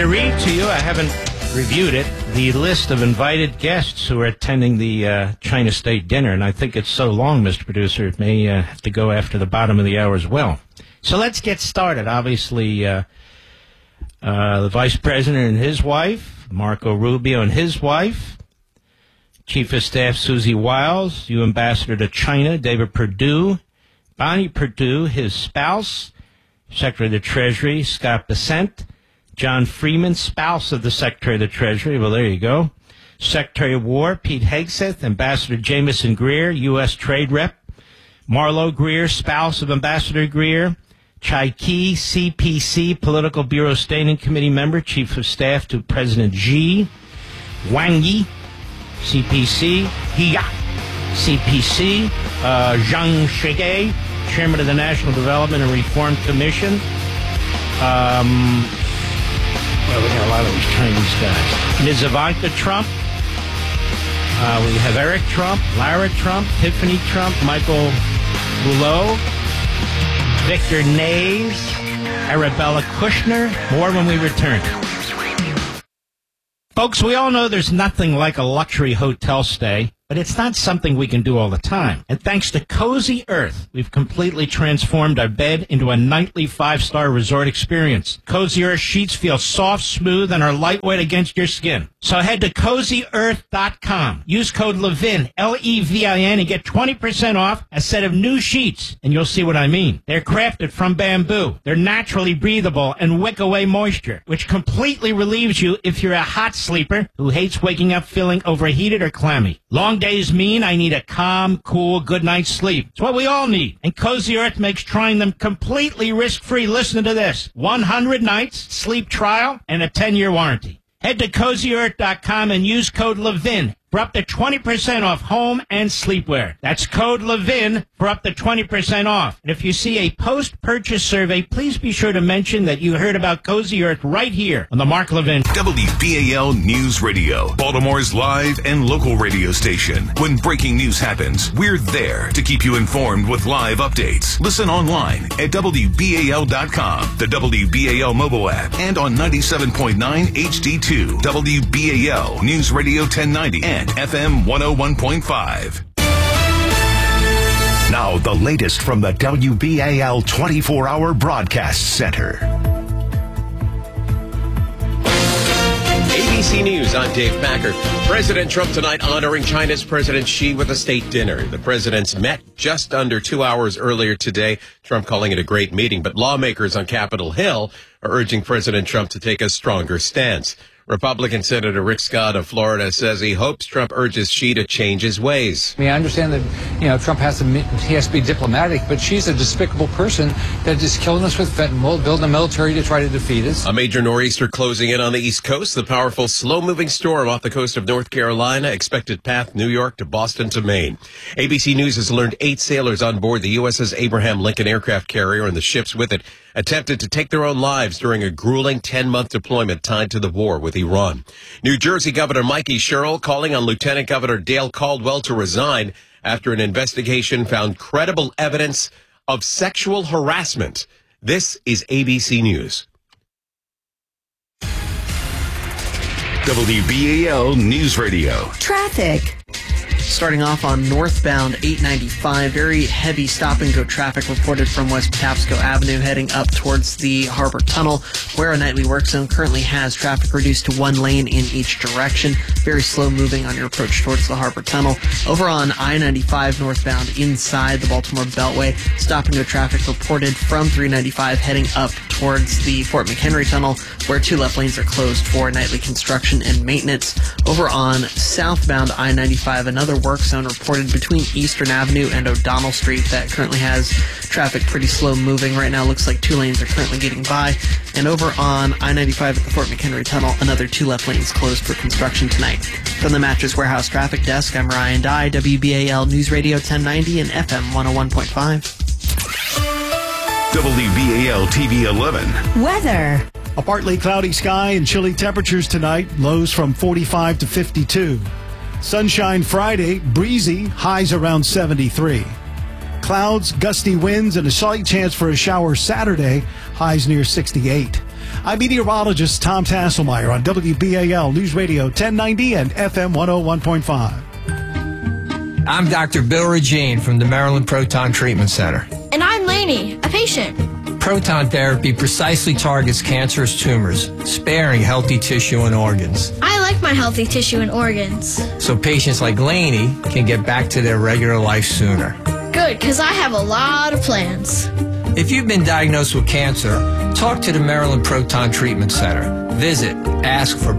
to read to you, I haven't reviewed it, the list of invited guests who are attending the China State dinner, and I think it's so long, Mr. Producer, it may have to go after the bottom of the hour as well. So let's get started. Obviously, the Vice President and his wife, Marco Rubio and his wife, Chief of Staff Susie Wiles, U. Ambassador to China, David Perdue, Bonnie Perdue, his spouse, Secretary of the Treasury, Scott Bessent, John Freeman, spouse of the Secretary of the Treasury, well, there you go, Secretary of War, Pete Hegseth, Ambassador Jameson Greer, U.S. Trade Rep, Marlo Greer, spouse of Ambassador Greer, Chai Key, CPC, Political Bureau Standing Committee member, Chief of Staff to President Xi, Wang Yi, CPC, Hiya, CPC, Zhang Shige, Chairman of the National Development and Reform Commission. Well, we got a lot of these Chinese guys. Ms. Ivanka Trump. We have Eric Trump, Lara Trump, Tiffany Trump, Michael Boulot, Victor Nays, Arabella Kushner. More when we return. Folks, we all know there's nothing like a luxury hotel stay, but it's not something we can do all the time. And thanks to Cozy Earth, we've completely transformed our bed into a nightly 5-star resort experience. Cozy Earth sheets feel soft, smooth, and are lightweight against your skin. So head to CozyEarth.com. Use code LEVIN, L-E-V-I-N, and get 20% off a set of new sheets. And you'll see what I mean. They're crafted from bamboo. They're naturally breathable and wick away moisture, which completely relieves you if you're a hot sleeper who hates waking up feeling overheated or clammy. Long days mean I need a calm, cool, good night's sleep. It's what we all need. And Cozy Earth makes trying them completely risk-free. Listen to this. 100 nights, sleep trial, and a 10-year warranty. Head to CozyEarth.com and use code LEVIN for up to 20% off home and sleepwear. That's code LEVIN for up to 20% off. And if you see a post-purchase survey, please be sure to mention that you heard about Cozy Earth right here on the Mark Levin. WBAL News Radio, Baltimore's live and local radio station. When breaking news happens, we're there to keep you informed with live updates. Listen online at WBAL.com, the WBAL mobile app, and on 97.9 HD2, WBAL News Radio 1090, and FM 101.5. Now, the latest from the WBAL 24-hour broadcast center. ABC News, I'm Dave Packer. President Trump tonight honoring China's President Xi with a state dinner. The presidents met just under 2 hours earlier today, Trump calling it a great meeting, but lawmakers on Capitol Hill are urging President Trump to take a stronger stance. Republican Senator Rick Scott of Florida says he hopes Trump urges Xi to change his ways. I mean, I understand that, Trump has to be diplomatic, but she's a despicable person that is killing us with fentanyl, building a military to try to defeat us. A major nor'easter closing in on the East Coast. The powerful, slow-moving storm off the coast of North Carolina, expected path New York to Boston to Maine. ABC News has learned 8 sailors on board the USS Abraham Lincoln aircraft carrier and the ships with it attempted to take their own lives during a grueling 10-month deployment tied to the war with Iran. New Jersey Governor Mikey Sherrill calling on Lieutenant Governor Dale Caldwell to resign after an investigation found credible evidence of sexual harassment. This is ABC News. WBAL News Radio. Traffic. Starting off on northbound 895, very heavy stop-and-go traffic reported from West Patapsco Avenue heading up towards the Harbor Tunnel, where a nightly work zone currently has traffic reduced to 1 lane in each direction. Very slow moving on your approach towards the Harbor Tunnel. Over on I-95 northbound inside the Baltimore Beltway, stop-and-go traffic reported from 395 heading up towards the Fort McHenry Tunnel, where 2 left lanes are closed for nightly construction and maintenance. Over on southbound I-95, another work zone reported between Eastern Avenue and O'Donnell Street that currently has traffic pretty slow moving. Right now looks like 2 lanes are currently getting by. And over on I-95 at the Fort McHenry Tunnel, another 2 left lanes closed for construction tonight. From the Mattress Warehouse Traffic Desk, I'm Ryan Dye, WBAL News Radio 1090 and FM 101.5. WBAL TV 11. Weather. A partly cloudy sky and chilly temperatures tonight, lows from 45 to 52. Sunshine Friday, breezy, highs around 73. Clouds, gusty winds, and a slight chance for a shower Saturday, highs near 68. I'm meteorologist Tom Tasselmeyer on WBAL News Radio 1090 and FM 101.5. I'm Dr. Bill Regine from the Maryland Proton Treatment Center. And I'm Lainey, a patient. Proton therapy precisely targets cancerous tumors, sparing healthy tissue and organs. I like my healthy tissue and organs. So patients like Lainey can get back to their regular life sooner. Good, because I have a lot of plans. If you've been diagnosed with cancer, talk to the Maryland Proton Treatment Center. Visit askfor